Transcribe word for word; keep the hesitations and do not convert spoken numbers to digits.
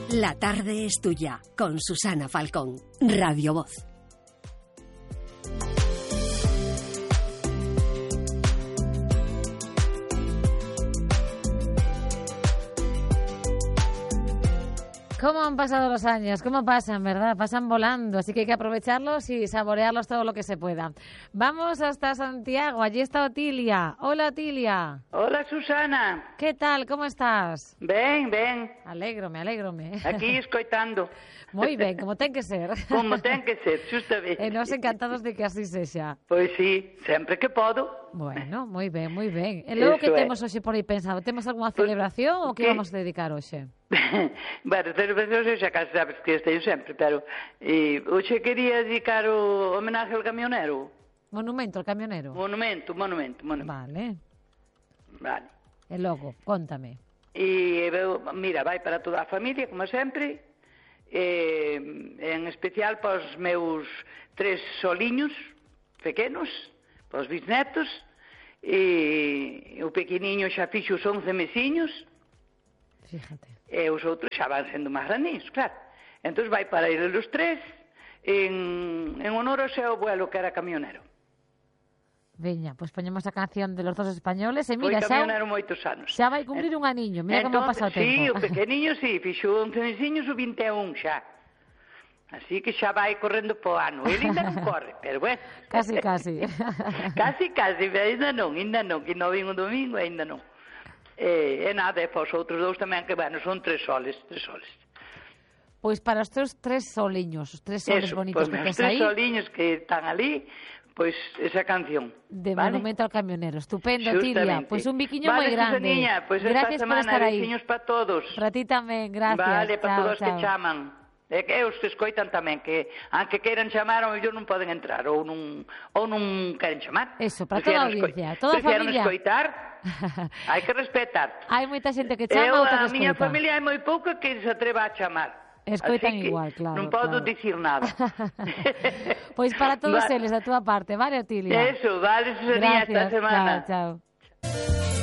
La tarde es tuya, con Susana Falcón, Radio Voz. ¿Cómo han pasado los años? ¿Cómo pasan, verdad? Pasan volando, así que hay que aprovecharlos y saborearlos todo lo que se pueda. Vamos hasta Santiago, allí está Otilia. Hola, Otilia. Hola, Susana. ¿Qué tal? ¿Cómo estás? Ben, ben. Alégrome, alégrome. Aquí escoitando. Moi ben, como ten que ser. Como ten que ser, justamente. E nós encantados de que así sexa. Pois sí, sempre que podo. Bueno, moi ben, moi ben. E logo que temos hoxe por aí pensado? Temos algunha celebración ou que vamos a dedicar hoxe? Bueno, celebracións xa casi sabes que esteio sempre, pero eh, hoxe quería dedicar o homenaje ao camionero. Monumento ao camionero? Monumento, monumento, monumento. Vale. Vale. E logo, contame. E, mira, vai para toda a familia, como sempre, e, en especial para os meus tres soliños pequenos, para os bisnetos, e o pequeniño xa fixo os once mesiños. Fíjate. E os outros xa van sendo máis graniños, claro. Entón vai para eles os tres en, en honor ao seu abuelo que era camionero. Veña, pois pues poñemos a canción de los dos españoles e mira, foi camionero xa, moitos anos. Xa vai cumprir un aniño, mira entón, como ha pasado o tempo. Sí, o pequeniño sí, fixo once mesiños o vinte e un xa. Así que xa vai correndo po ano. Ele ainda non corre, pero bueno. Casi, casi. casi, casi, pero ainda non, ainda non, que non vin un domingo, ainda non. E, e nada, e para os outros dous tamén, que bueno, son tres soles, tres soles. Pois para os teus tres soliños, os tres soles Eso, bonitos pues, que tes aí. Os tres aí. soliños que están ali, pois esa canción. De ¿vale? Monumento ao Camionero. Estupendo, Tilia. Pois un biquiño vale, moi grande. Susanilla, pois gracias esta semana, por estar aí. Besiños para todos. Para ti tamén, gracias. Vale, para chao, todos chao. que chaman. E que os que escoitan tamén, que aunque queiran chamar, ao mellor non poden entrar, ou non, ou non queren chamar. Eso, para toda a audiencia, toda a familia. escoitar, hai que respetar. Hai moita xente que chama, Eu, outra que a miña escoita. familia é moi pouca que se atreva a chamar. Escoitan Así que igual, claro. non podo claro. dicir nada. Pois para todos vale. eles, da túa parte, vale, Otilia? Eso, vale, Susanilla, esta semana. Chao, chao.